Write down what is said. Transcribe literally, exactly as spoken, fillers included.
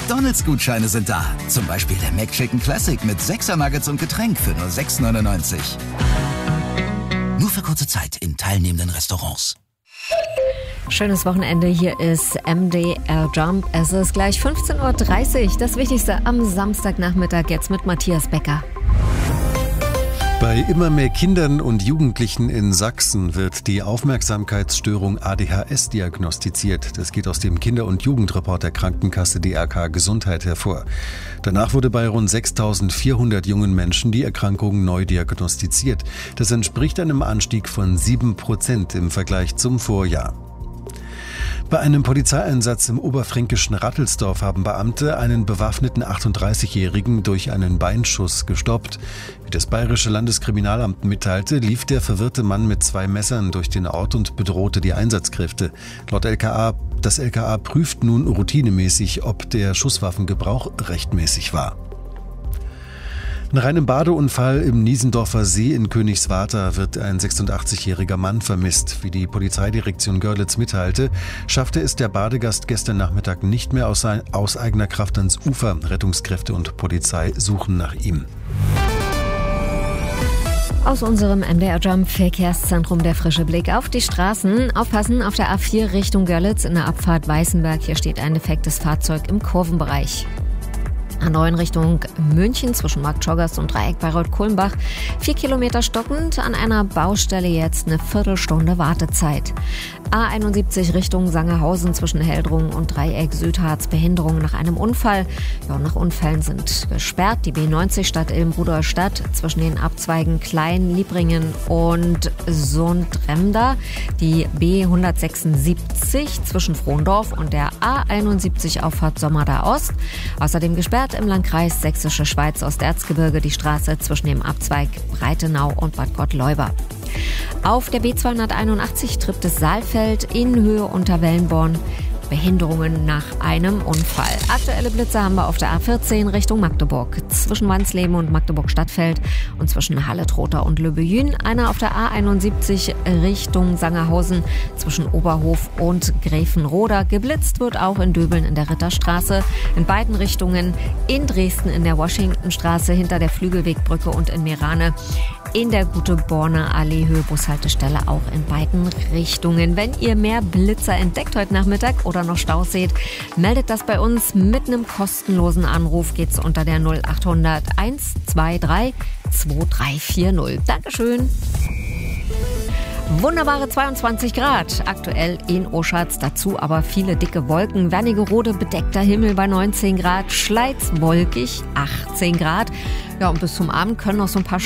McDonald's-Gutscheine sind da. Zum Beispiel der McChicken Classic mit sechser Nuggets und Getränk für nur sechs neunundneunzig. Nur für kurze Zeit in teilnehmenden Restaurants. Schönes Wochenende, hier ist M D R Jump. Es ist gleich fünfzehn Uhr dreißig. Das Wichtigste am Samstagnachmittag jetzt mit Matthias Becker. Bei immer mehr Kindern und Jugendlichen in Sachsen wird die Aufmerksamkeitsstörung A D H S diagnostiziert. Das geht aus dem Kinder- und Jugendreport der Krankenkasse D R K Gesundheit hervor. Danach wurde bei rund sechstausendvierhundert jungen Menschen die Erkrankung neu diagnostiziert. Das entspricht einem Anstieg von sieben Prozent im Vergleich zum Vorjahr. Bei einem Polizeieinsatz im oberfränkischen Rattelsdorf haben Beamte einen bewaffneten achtunddreißigjährigen durch einen Beinschuss gestoppt. Wie das Bayerische Landeskriminalamt mitteilte, lief der verwirrte Mann mit zwei Messern durch den Ort und bedrohte die Einsatzkräfte. Laut L K A, das L K A prüft nun routinemäßig, ob der Schusswaffengebrauch rechtmäßig war. Nach einem Badeunfall im Niesendorfer See in Königswartha wird ein sechsundachtzigjähriger Mann vermisst. Wie die Polizeidirektion Görlitz mitteilte, schaffte es der Badegast gestern Nachmittag nicht mehr aus, aus eigener Kraft ans Ufer. Rettungskräfte und Polizei suchen nach ihm. Aus unserem M D R Jump Verkehrszentrum der frische Blick auf die Straßen. Aufpassen auf der A vier Richtung Görlitz in der Abfahrt Weißenberg. Hier steht ein defektes Fahrzeug im Kurvenbereich. A neun Richtung München zwischen Marktschorgast und Dreieck bei Reuth-Kulmbach. Vier Kilometer stockend, an einer Baustelle jetzt eine Viertelstunde Wartezeit. A einundsiebzig Richtung Sangerhausen zwischen Heldrungen und Dreieck Südharz. Behinderung nach einem Unfall. Ja, nach Unfällen sind gesperrt. Die B neunzig Stadt Ilm-Rudolstadt zwischen den Abzweigen Klein, Liebringen und Sundremda. Die B hundertsechsundsiebzig zwischen Frohndorf und der A einundsiebzig Auffahrt Sommerda Ost. Außerdem gesperrt im Landkreis Sächsische Schweiz Osterzgebirge die Straße zwischen dem Abzweig Breitenau und Bad Gottleuba. Auf der B zweihunderteinundachtzig trifft es Saalfeld in Höhe unter Wellenborn. Behinderungen nach einem Unfall. Aktuelle Blitze haben wir auf der A vierzehn Richtung Magdeburg. Zwischen Wansleben und Magdeburg-Stadtfeld und zwischen Halle-Trotha und Löbejün. Einer auf der A einundsiebzig Richtung Sangerhausen zwischen Oberhof und Gräfenroda. Geblitzt wird auch in Döbeln in der Ritterstraße. In beiden Richtungen. In Dresden in der Washingtonstraße hinter der Flügelwegbrücke und in Merane in der Gute-Borner Allee Höhe Bushaltestelle auch in beiden Richtungen. Wenn ihr mehr Blitzer entdeckt heute Nachmittag oder noch Staus seht, meldet das bei uns mit einem kostenlosen Anruf. Geht's unter der null achthundert eins zwei drei zwei drei vier null. Dankeschön. Wunderbare zweiundzwanzig Grad aktuell in Oschatz, dazu aber viele dicke Wolken. Wernigerode bedeckter Himmel bei neunzehn Grad, Schleiz wolkig achtzehn Grad. Ja, und bis zum Abend können noch so ein paar